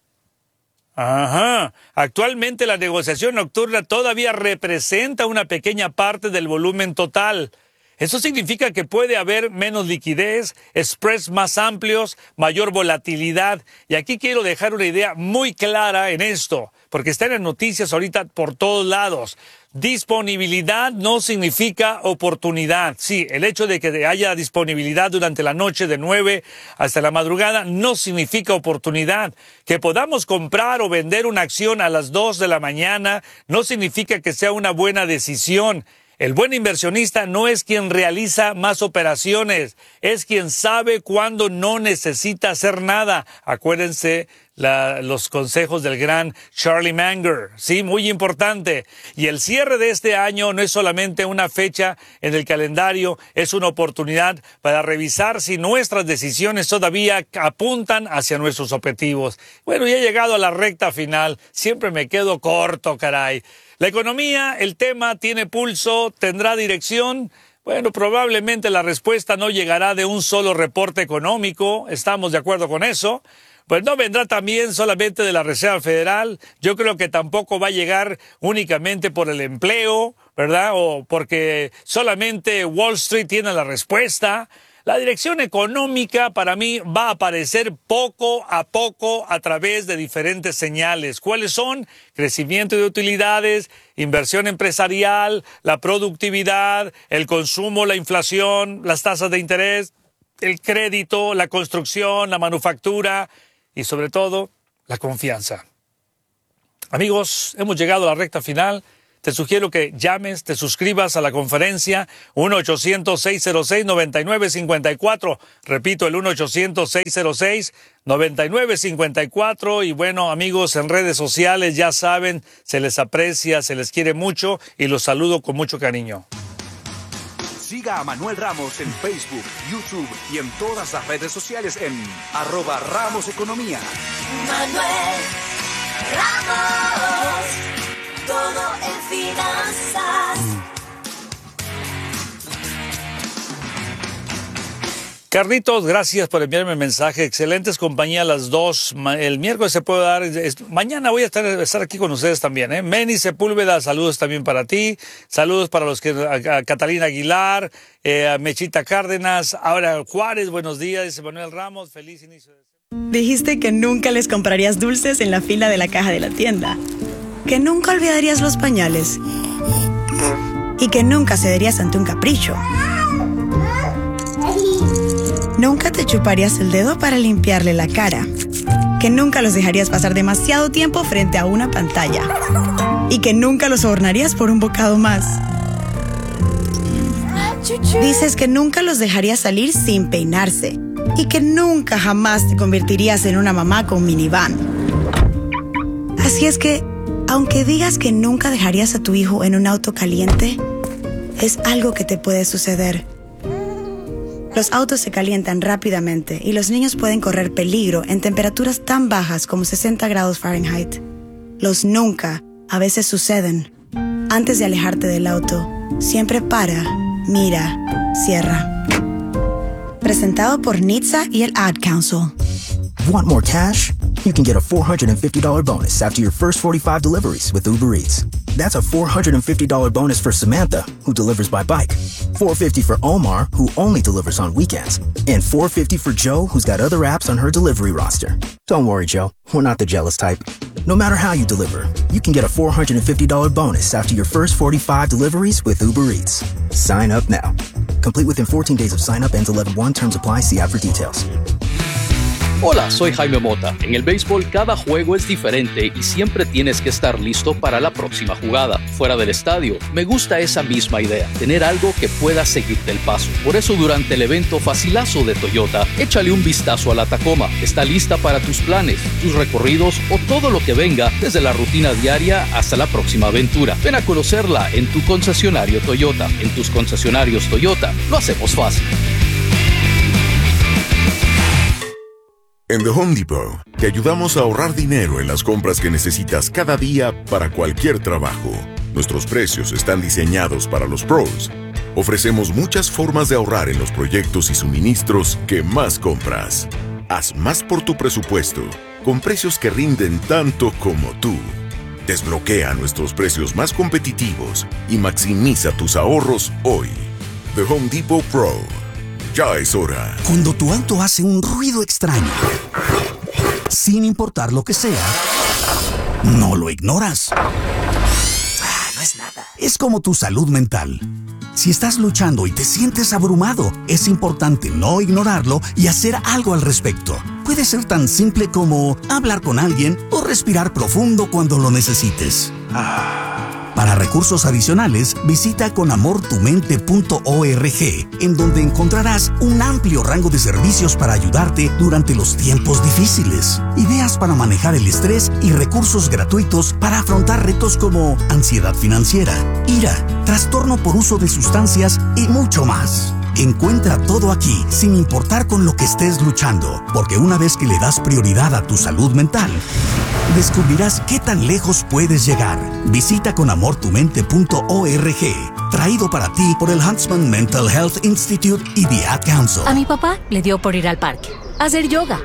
Ajá. Actualmente la negociación nocturna todavía representa una pequeña parte del volumen total. Eso significa que puede haber menos liquidez, spreads más amplios, mayor volatilidad. Y aquí quiero dejar una idea muy clara en esto, porque están en noticias ahorita por todos lados. Disponibilidad no significa oportunidad. Sí, el hecho de que haya disponibilidad durante la noche de nueve hasta la madrugada no significa oportunidad. Que podamos comprar o vender una acción a las dos de la mañana no significa que sea una buena decisión. El buen inversionista no es quien realiza más operaciones, es quien sabe cuándo no necesita hacer nada. Acuérdense la, los consejos del gran Charlie Munger, sí, muy importante. Y el cierre de este año no es solamente una fecha en el calendario, es una oportunidad para revisar si nuestras decisiones todavía apuntan hacia nuestros objetivos. Bueno, ya he llegado a la recta final, siempre me quedo corto, caray. La economía, el tema, tiene pulso, tendrá dirección. Bueno, probablemente la respuesta no llegará de un solo reporte económico, estamos de acuerdo con eso. pues no vendrá también solamente de la Reserva Federal. Yo creo que tampoco va a llegar únicamente por el empleo, ¿verdad? O porque solamente Wall Street tiene la respuesta. La dirección económica para mí va a aparecer poco a poco a través de diferentes señales. ¿Cuáles son? Crecimiento de utilidades, inversión empresarial, la productividad, el consumo, la inflación, las tasas de interés, el crédito, la construcción, la manufactura y sobre todo la confianza. Amigos, hemos llegado a la recta final. Te sugiero que llames, te suscribas a la conferencia uno ochocientos, seis cero seis, nueve nueve cinco cuatro. Repito, el uno ochocientos, seis cero seis, nueve nueve cinco cuatro. Y bueno, amigos, en redes sociales ya saben, se les aprecia, se les quiere mucho y los saludo con mucho cariño. Siga a Manuel Ramos en Facebook, YouTube y en todas las redes sociales en arroba Ramos Economía. Manuel Ramos, todo en finanzas. Carlitos, gracias por enviarme el mensaje. Excelentes compañía las dos. El miércoles se puede dar. Es, mañana voy a estar, estar aquí con ustedes también. ¿eh? Meni Sepúlveda, saludos también para ti. Saludos para los que a, a Catalina Aguilar, eh, a Mechita Cárdenas. Ahora Juárez, buenos días. Dice Manuel Ramos, feliz inicio de semana. Dijiste que nunca les comprarías dulces en la fila de la caja de la tienda. Que nunca olvidarías los pañales. Y que nunca cederías ante un capricho. Nunca te chuparías el dedo para limpiarle la cara. Que nunca los dejarías pasar demasiado tiempo frente a una pantalla. Y que nunca los sobornarías por un bocado más. Dices que nunca los dejarías salir sin peinarse. Y que nunca jamás te convertirías en una mamá con minivan. Así es que, aunque digas que nunca dejarías a tu hijo en un auto caliente, es algo que te puede suceder. Los autos se calientan rápidamente y los niños pueden correr peligro en temperaturas tan bajas como sesenta grados Fahrenheit. Los nunca a veces suceden. Antes de alejarte del auto, siempre para, mira, cierra. Presentado por N H T S A y el Ad Council. Want more cash? You can get a four hundred fifty dollars bonus after your first forty-five deliveries with Uber Eats. That's a four hundred fifty dollars bonus for Samantha, who delivers by bike. four hundred fifty dollars for Omar, who only delivers on weekends. And four hundred fifty dollars for Joe, who's got other apps on her delivery roster. Don't worry, Joe. We're not the jealous type. No matter how you deliver, you can get a four hundred fifty dollars bonus after your first forty-five deliveries with Uber Eats. Sign up now. Complete within fourteen days of sign up, ends eleven one. Terms apply. See app for details. Hola, soy Jaime Mota. En el béisbol cada juego es diferente y siempre tienes que estar listo para la próxima jugada. Fuera del estadio, me gusta esa misma idea, tener algo que pueda seguirte el paso. Por eso durante el evento Facilazo de Toyota, échale un vistazo a la Tacoma. Está lista para tus planes, tus recorridos o todo lo que venga desde la rutina diaria hasta la próxima aventura. Ven a conocerla en tu concesionario Toyota. En tus concesionarios Toyota, lo hacemos fácil. En The Home Depot, te ayudamos a ahorrar dinero en las compras que necesitas cada día para cualquier trabajo. Nuestros precios están diseñados para los pros. Ofrecemos muchas formas de ahorrar en los proyectos y suministros que más compras. Haz más por tu presupuesto, con precios que rinden tanto como tú. Desbloquea nuestros precios más competitivos y maximiza tus ahorros hoy. The Home Depot Pro. Ya es hora. Cuando tu auto hace un ruido extraño, sin importar lo que sea, no lo ignoras. Ah, no es nada. Es como tu salud mental. Si estás luchando y te sientes abrumado, es importante no ignorarlo y hacer algo al respecto. Puede ser tan simple como hablar con alguien o respirar profundo cuando lo necesites. Ah. Para recursos adicionales, visita con amor tu mente punto org, en donde encontrarás un amplio rango de servicios para ayudarte durante los tiempos difíciles. Ideas para manejar el estrés y recursos gratuitos para afrontar retos como ansiedad financiera, ira, trastorno por uso de sustancias y mucho más. Encuentra todo aquí, sin importar con lo que estés luchando, porque una vez que le das prioridad a tu salud mental, descubrirás qué tan lejos puedes llegar. Visita con amor tu mente punto org, traído para ti por el Huntsman Mental Health Institute y The Ad Council. A mi papá le dio por ir al parque, a hacer yoga.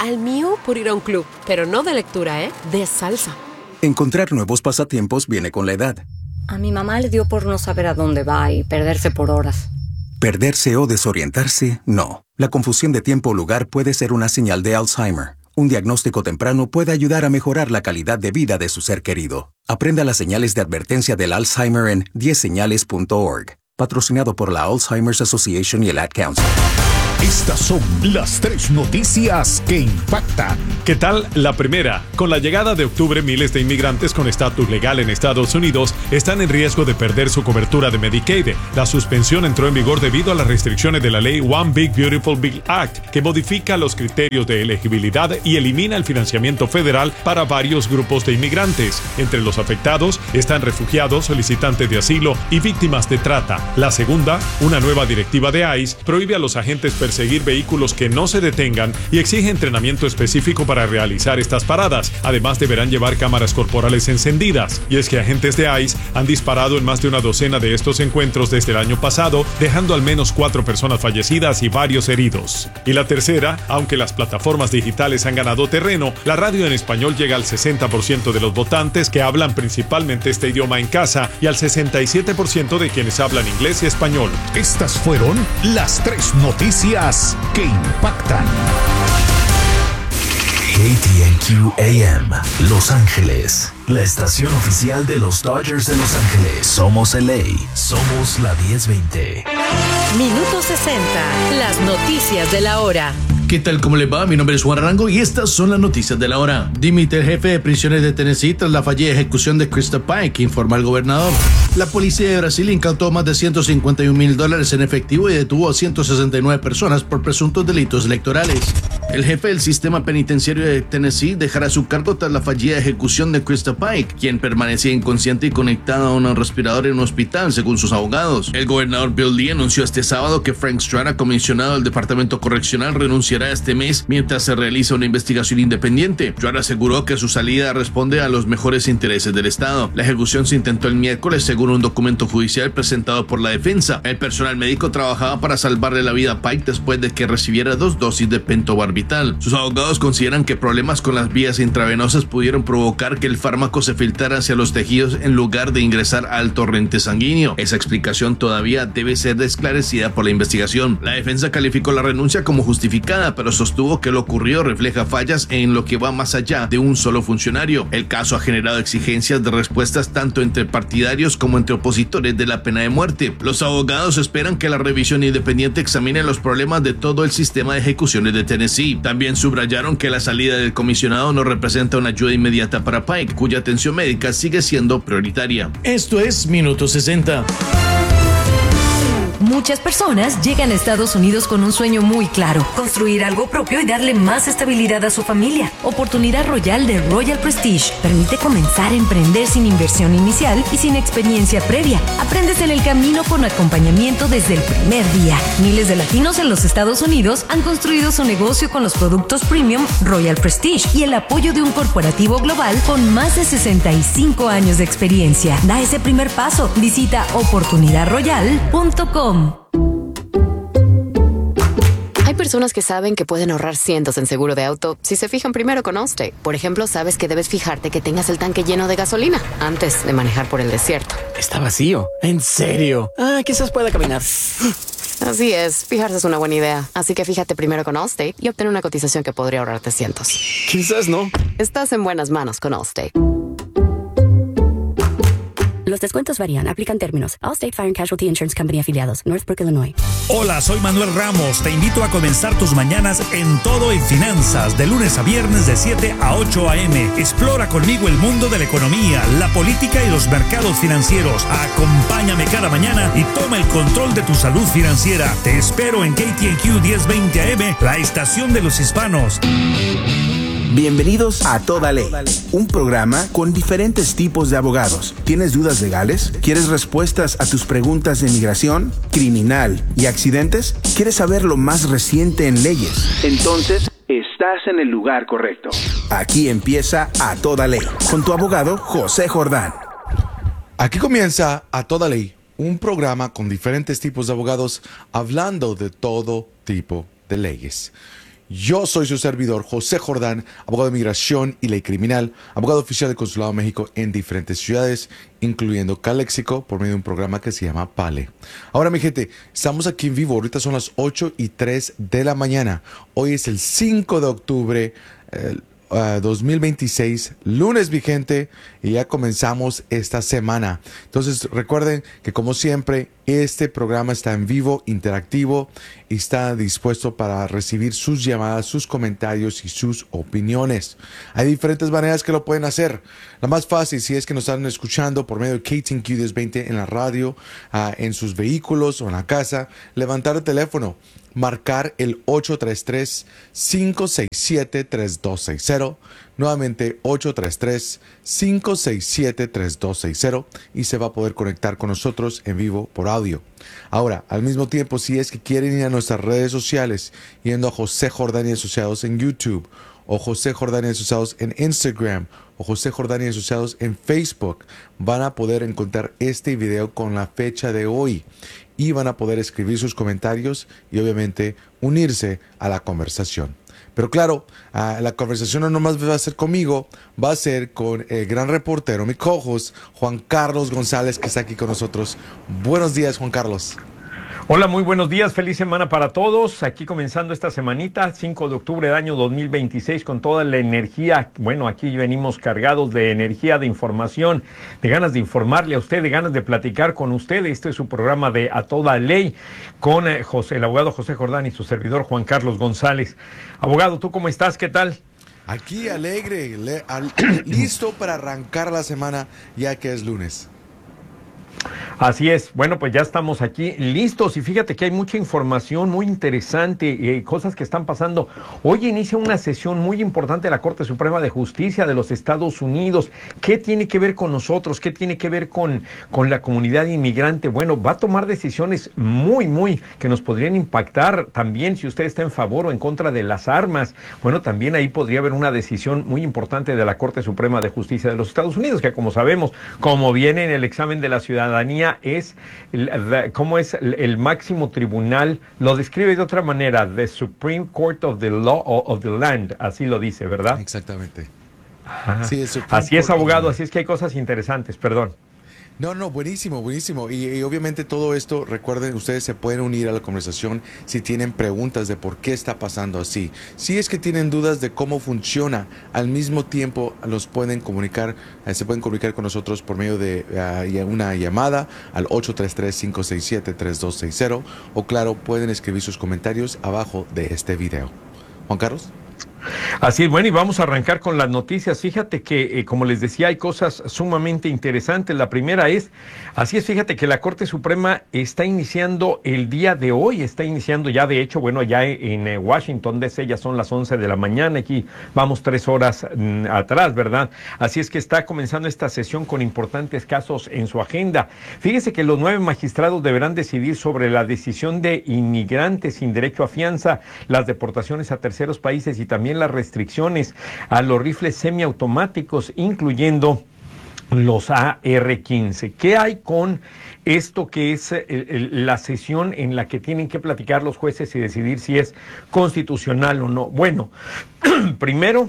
Al mío por ir a un club, pero no de lectura, ¿eh? De salsa. Encontrar nuevos pasatiempos viene con la edad. A mi mamá le dio por no saber a dónde va y perderse por horas. Perderse o desorientarse, no. La confusión de tiempo o lugar puede ser una señal de Alzheimer. Un diagnóstico temprano puede ayudar a mejorar la calidad de vida de su ser querido. Aprenda las señales de advertencia del Alzheimer en diez señales punto org. Patrocinado por la Alzheimer's Association y el Ad Council. Estas son las tres noticias que impactan. ¿Qué tal? La primera. Con la llegada de octubre, miles de inmigrantes con estatus legal en Estados Unidos están en riesgo de perder su cobertura de Medicaid. La suspensión entró en vigor debido a las restricciones de la ley One Big Beautiful Bill Act, que modifica los criterios de elegibilidad y elimina el financiamiento federal para varios grupos de inmigrantes. Entre los afectados están refugiados, solicitantes de asilo y víctimas de trata. La segunda, una nueva directiva de ICE, prohíbe a los agentes perseguir vehículos que no se detengan y exige entrenamiento específico para realizar estas paradas. Además, deberán llevar cámaras corporales encendidas. Y es que agentes de ICE han disparado en más de una docena de estos encuentros desde el año pasado, dejando al menos cuatro personas fallecidas y varios heridos. Y la tercera, aunque las plataformas digitales han ganado terreno, la radio en español llega al sesenta por ciento de los votantes que hablan principalmente este idioma en casa y al sesenta y siete por ciento de quienes hablan inglés y español. Estas fueron las tres noticias que impactan. K T N Q A M, Los Ángeles, la estación oficial de los Dodgers de Los Ángeles. Somos L A, somos la diez veinte. Minuto sesenta, las noticias de la hora. ¿Qué tal? ¿Cómo les va? Mi nombre es Juan Arango y estas son las noticias de la hora. Dimite el jefe de prisiones de Tennessee tras la fallida ejecución de Krista Pike, informa el gobernador. La policía de Brasil incautó más de ciento cincuenta y un mil dólares en efectivo y detuvo a ciento sesenta y nueve personas por presuntos delitos electorales. El jefe del sistema penitenciario de Tennessee dejará su cargo tras la fallida ejecución de Krista Pike, quien permanecía inconsciente y conectada a un respirador en un hospital, según sus abogados. El gobernador Bill Lee anunció este sábado que Frank Strata, comisionado del Departamento Correccional, renunciará este mes mientras se realiza una investigación independiente. Strata aseguró que su salida responde a los mejores intereses del Estado. La ejecución se intentó el miércoles, según un documento judicial presentado por la defensa. El personal médico trabajaba para salvarle la vida a Pike después de que recibiera dos dosis de pentobarbital. Sus abogados consideran que problemas con las vías intravenosas pudieron provocar que el fármaco se filtrara hacia los tejidos en lugar de ingresar al torrente sanguíneo. Esa explicación todavía debe ser esclarecida por la investigación. La defensa calificó la renuncia como justificada, pero sostuvo que lo ocurrido refleja fallas en lo que va más allá de un solo funcionario. El caso ha generado exigencias de respuestas tanto entre partidarios como entre opositores de la pena de muerte. Los abogados esperan que la revisión independiente examine los problemas de todo el sistema de ejecuciones de Tennessee. También subrayaron que la salida del comisionado no representa una ayuda inmediata para Pike, cuya atención médica sigue siendo prioritaria. Esto es Minuto sesenta. Muchas personas llegan a Estados Unidos con un sueño muy claro: construir algo propio y darle más estabilidad a su familia. Oportunidad Royal de Royal Prestige permite comenzar a emprender sin inversión inicial y sin experiencia previa. Aprendes en el camino con acompañamiento desde el primer día. Miles de latinos en los Estados Unidos han construido su negocio con los productos premium Royal Prestige y el apoyo de un corporativo global con más de sesenta y cinco años de experiencia. Da ese primer paso. Visita oportunidad royal punto com. Hay personas que saben que pueden ahorrar cientos en seguro de auto si se fijan primero con Allstate. Por ejemplo, sabes que debes fijarte que tengas el tanque lleno de gasolina antes de manejar por el desierto. Está vacío. ¿En serio? Ah, quizás pueda caminar. Así es, fijarse es una buena idea. Así que fíjate primero con Allstate y obtén una cotización que podría ahorrarte cientos. Quizás no. Estás en buenas manos con Allstate. Los descuentos varían. Aplican términos. Allstate Fire and Casualty Insurance Company afiliados. Northbrook, Illinois. Hola, soy Manuel Ramos. Te invito a comenzar tus mañanas en Todo en Finanzas, de lunes a viernes de siete a ocho a eme. Explora conmigo el mundo de la economía, la política y los mercados financieros. Acompáñame cada mañana y toma el control de tu salud financiera. Te espero en K T N Q diez veinte A M, la estación de los hispanos. Bienvenidos a Toda Ley, un programa con diferentes tipos de abogados. ¿Tienes dudas legales? ¿Quieres respuestas a tus preguntas de migración, criminal y accidentes? ¿Quieres saber lo más reciente en leyes? Entonces, estás en el lugar correcto. Aquí empieza A Toda Ley, con tu abogado José Jordán. Aquí comienza A Toda Ley, un programa con diferentes tipos de abogados hablando de todo tipo de leyes. Yo soy su servidor, José Jordán, abogado de migración y ley criminal, abogado oficial del Consulado de México en diferentes ciudades, incluyendo Calexico, por medio de un programa que se llama PALE. Ahora, mi gente, estamos aquí en vivo. Ahorita son las ocho y tres de la mañana. Hoy es el cinco de octubre, eh, Uh, dos mil veintiséis, lunes vigente, y ya comenzamos esta semana. Entonces recuerden que, como siempre, este programa está en vivo, interactivo, y está dispuesto para recibir sus llamadas, sus comentarios y sus opiniones. Hay diferentes maneras que lo pueden hacer. La más fácil, si es que nos están escuchando por medio de K T N Q diez veinte en la radio, uh, en sus vehículos o en la casa, levantar el teléfono, marcar el ocho tres tres, cinco seis siete, tres dos seis cero, nuevamente ocho tres tres, cinco seis siete, tres dos seis cero, y se va a poder conectar con nosotros en vivo por audio. Ahora, al mismo tiempo, si es que quieren ir a nuestras redes sociales, yendo a José Jordán y Asociados en YouTube, o José Jordán y Asociados en Instagram, o José Jordán y Asociados en Facebook, van a poder encontrar este video con la fecha de hoy. Y van a poder escribir sus comentarios y obviamente unirse a la conversación. Pero claro, uh, la conversación no nomás va a ser conmigo, va a ser con el gran reportero, mi co-host, Juan Carlos González, que está aquí con nosotros. Buenos días, Juan Carlos. Hola, muy buenos días, feliz semana para todos. Aquí comenzando esta semanita, cinco de octubre del año dos mil veintiséis, con toda la energía. Bueno, aquí venimos cargados de energía, de información, de ganas de informarle a usted, de ganas de platicar con usted. Este es su programa de A Toda Ley con eh, José, el abogado José Jordán y su servidor Juan Carlos González. Abogado, ¿tú cómo estás? ¿Qué tal? Aquí alegre, le, al, listo para arrancar la semana ya que es lunes. Así es, bueno, pues ya estamos aquí listos y fíjate que hay mucha información muy interesante, eh, cosas que están pasando. Hoy inicia una sesión muy importante de la Corte Suprema de Justicia de los Estados Unidos. ¿Qué tiene que ver con nosotros? ¿Qué tiene que ver con, con la comunidad inmigrante? Bueno, va a tomar decisiones muy, muy que nos podrían impactar también si usted está en favor o en contra de las armas. Bueno, también ahí podría haber una decisión muy importante de la Corte Suprema de Justicia de los Estados Unidos, que como sabemos, como viene en el examen de la ciudadanía, es cómo es el, el máximo tribunal, lo describe de otra manera, the Supreme Court of the Law of the Land, así lo dice, ¿verdad? Exactamente. Sí, así es, abogado, así es que hay cosas interesantes, perdón. No, no, buenísimo, buenísimo. Y, y obviamente todo esto, recuerden, ustedes se pueden unir a la conversación si tienen preguntas de por qué está pasando así. Si es que tienen dudas de cómo funciona, al mismo tiempo los pueden comunicar, eh, se pueden comunicar con nosotros por medio de uh, una llamada al ocho tres tres, cinco seis siete, tres dos seis cero, o claro, pueden escribir sus comentarios abajo de este video. Juan Carlos. Así es, bueno, y vamos a arrancar con las noticias. Fíjate que, eh, como les decía, hay cosas sumamente interesantes. La primera es, así es, fíjate que la Corte Suprema está iniciando el día de hoy, está iniciando ya, de hecho, bueno, ya en eh, Washington, D C, ya son las once de la mañana, aquí vamos tres horas mm, atrás, ¿verdad? Así es que está comenzando esta sesión con importantes casos en su agenda. Fíjese que los nueve magistrados deberán decidir sobre la decisión de inmigrantes sin derecho a fianza, las deportaciones a terceros países y también las restricciones a los rifles semiautomáticos, incluyendo los A R quince. ¿Qué hay con esto que es el, el, la sesión en la que tienen que platicar los jueces y decidir si es constitucional o no? Bueno, primero,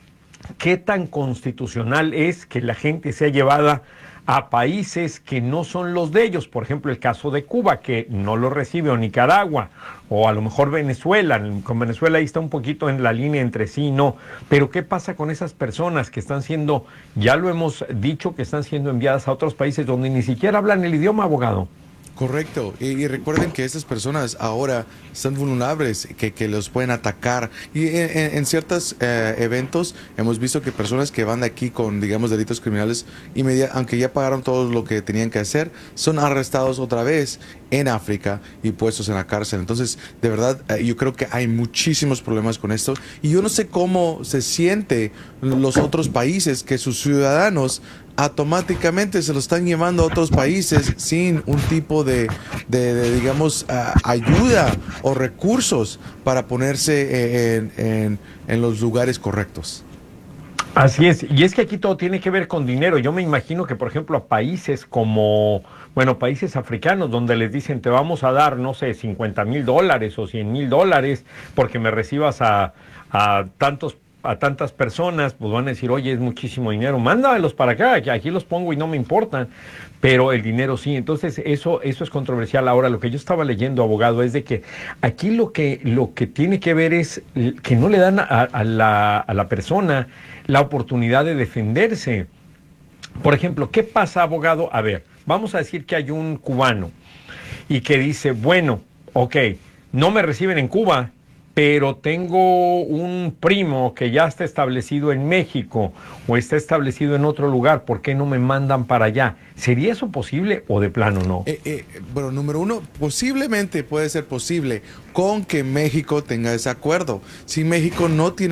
¿qué tan constitucional es que la gente sea llevada a países que no son los de ellos? Por ejemplo, el caso de Cuba, que no lo recibe, o Nicaragua, o a lo mejor Venezuela. Con Venezuela ahí está un poquito en la línea entre sí y no. Pero ¿qué pasa con esas personas que están siendo, ya lo hemos dicho, que están siendo enviadas a otros países donde ni siquiera hablan el idioma, abogado? Correcto, y, y recuerden que estas personas ahora son vulnerables, que, que los pueden atacar, y en, en ciertos eh, eventos hemos visto que personas que van de aquí con, digamos, delitos criminales, aunque ya pagaron todo lo que tenían que hacer, son arrestados otra vez en África y puestos en la cárcel. Entonces, de verdad, eh, yo creo que hay muchísimos problemas con esto, y yo no sé cómo se siente los otros países que sus ciudadanos automáticamente se lo están llevando a otros países sin un tipo de, de, de digamos, uh, ayuda o recursos para ponerse en, en, en los lugares correctos. Así es, y es que aquí todo tiene que ver con dinero. Yo me imagino que, por ejemplo, a países como, bueno, países africanos, donde les dicen, te vamos a dar, no sé, cincuenta mil dólares o cien mil dólares porque me recibas a, a tantos a tantas personas, pues van a decir, oye, es muchísimo dinero, mándamelos para acá, que aquí los pongo y no me importan, pero el dinero sí. Entonces eso eso es controversial. Ahora, lo que yo estaba leyendo, abogado, es de que aquí lo que lo que tiene que ver es que no le dan a, a, la, a la persona la oportunidad de defenderse. Por ejemplo, ¿qué pasa, abogado? A ver, vamos a decir que hay un cubano y que dice, bueno, ok, no me reciben en Cuba, pero tengo un primo que ya está establecido en México o está establecido en otro lugar, ¿por qué no me mandan para allá? ¿Sería eso posible o de plano no? Eh, eh, bueno, número uno, posiblemente puede ser posible con que México tenga ese acuerdo. Si México no tiene